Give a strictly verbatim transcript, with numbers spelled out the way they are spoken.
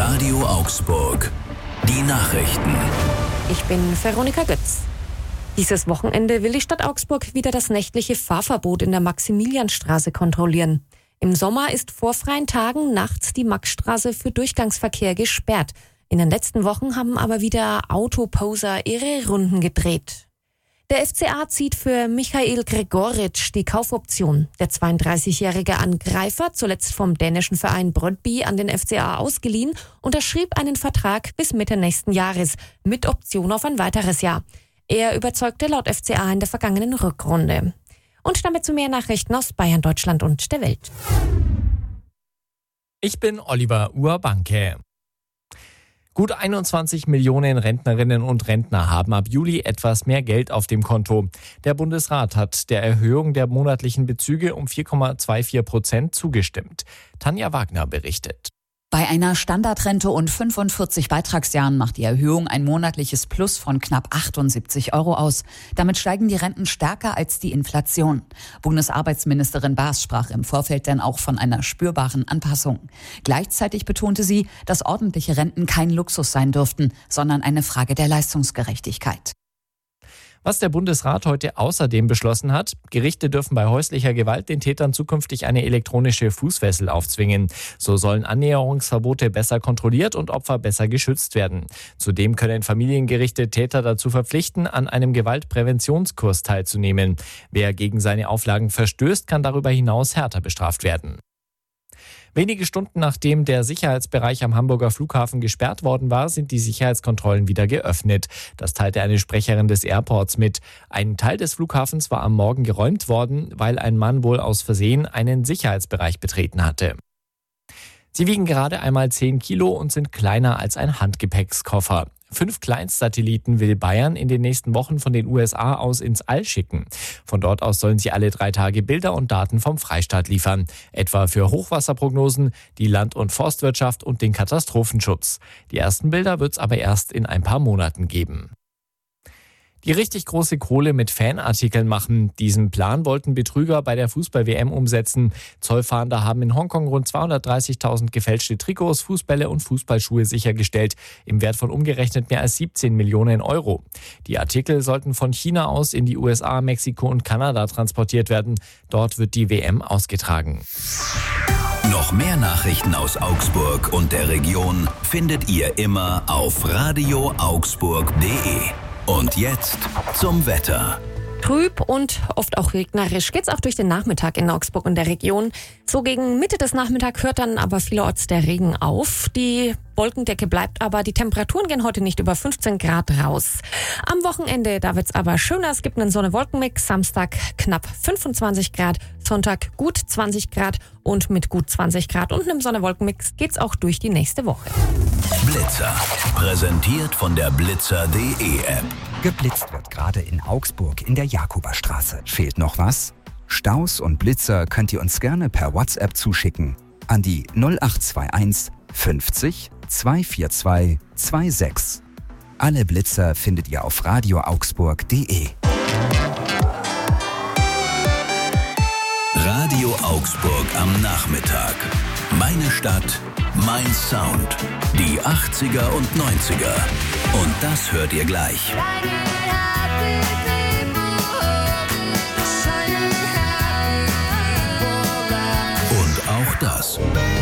Radio Augsburg. Die Nachrichten. Ich bin Veronika Götz. Dieses Wochenende will die Stadt Augsburg wieder das nächtliche Fahrverbot in der Maximilianstraße kontrollieren. Im Sommer ist vor freien Tagen nachts die Maxstraße für Durchgangsverkehr gesperrt. In den letzten Wochen haben aber wieder Autoposer ihre Runden gedreht. Der F C A zieht für Michail Gregoritsch die Kaufoption. Der zweiunddreißigjährige Angreifer, zuletzt vom dänischen Verein Brøndby an den F C A ausgeliehen, unterschrieb einen Vertrag bis Mitte nächsten Jahres mit Option auf ein weiteres Jahr. Er überzeugte laut F C A in der vergangenen Rückrunde. Und damit zu mehr Nachrichten aus Bayern, Deutschland und der Welt. Ich bin Oliver Urbanke. Gut einundzwanzig Millionen Rentnerinnen und Rentner haben ab Juli etwas mehr Geld auf dem Konto. Der Bundesrat hat der Erhöhung der monatlichen Bezüge um vier Komma vierundzwanzig Prozent zugestimmt. Tanja Wagner berichtet. Bei einer Standardrente und fünfundvierzig Beitragsjahren macht die Erhöhung ein monatliches Plus von knapp achtundsiebzig Euro aus. Damit steigen die Renten stärker als die Inflation. Bundesarbeitsministerin Baas sprach im Vorfeld dann auch von einer spürbaren Anpassung. Gleichzeitig betonte sie, dass ordentliche Renten kein Luxus sein dürften, sondern eine Frage der Leistungsgerechtigkeit. Was der Bundesrat heute außerdem beschlossen hat: Gerichte dürfen bei häuslicher Gewalt den Tätern zukünftig eine elektronische Fußfessel aufzwingen. So sollen Annäherungsverbote besser kontrolliert und Opfer besser geschützt werden. Zudem können Familiengerichte Täter dazu verpflichten, an einem Gewaltpräventionskurs teilzunehmen. Wer gegen seine Auflagen verstößt, kann darüber hinaus härter bestraft werden. Wenige Stunden nachdem der Sicherheitsbereich am Hamburger Flughafen gesperrt worden war, sind die Sicherheitskontrollen wieder geöffnet. Das teilte eine Sprecherin des Airports mit. Ein Teil des Flughafens war am Morgen geräumt worden, weil ein Mann wohl aus Versehen einen Sicherheitsbereich betreten hatte. Sie wiegen gerade einmal zehn Kilo und sind kleiner als ein Handgepäckskoffer. Fünf Kleinstsatelliten will Bayern in den nächsten Wochen von den U S A aus ins All schicken. Von dort aus sollen sie alle drei Tage Bilder und Daten vom Freistaat liefern. Etwa für Hochwasserprognosen, die Land- und Forstwirtschaft und den Katastrophenschutz. Die ersten Bilder wird es aber erst in ein paar Monaten geben. Die richtig große Kohle mit Fanartikeln machen. Diesen Plan wollten Betrüger bei der Fußball-W M umsetzen. Zollfahnder haben in Hongkong rund zweihundertdreißigtausend gefälschte Trikots, Fußbälle und Fußballschuhe sichergestellt, im Wert von umgerechnet mehr als siebzehn Millionen Euro. Die Artikel sollten von China aus in die U S A, Mexiko und Kanada transportiert werden. Dort wird die W M ausgetragen. Noch mehr Nachrichten aus Augsburg und der Region findet ihr immer auf radio augsburg punkt de. Und jetzt zum Wetter. Trüb und oft auch regnerisch geht's auch durch den Nachmittag in Augsburg und der Region. So gegen Mitte des Nachmittags hört dann aber vielerorts der Regen auf. Die Wolkendecke bleibt aber, die Temperaturen gehen heute nicht über fünfzehn Grad raus. Am Wochenende, da wird's aber schöner. Es gibt einen Sonne-Wolken-Mix. Samstag knapp fünfundzwanzig Grad, Sonntag gut zwanzig Grad und mit gut zwanzig Grad und einem Sonne-Wolken-Mix geht's auch durch die nächste Woche. Blitzer, präsentiert von der blitzer punkt de App. Geblitzt wird gerade in Augsburg in der Jakoberstraße. Fehlt noch was? Staus und Blitzer könnt ihr uns gerne per WhatsApp zuschicken an die null acht zwei eins fünfzig zweihundertzweiundvierzig sechsundzwanzig. Alle Blitzer findet ihr auf radio augsburg punkt de. Radio Augsburg am Nachmittag. Meine Stadt, mein Sound. Die achtziger und neunziger. Und das hört ihr gleich. Und auch das.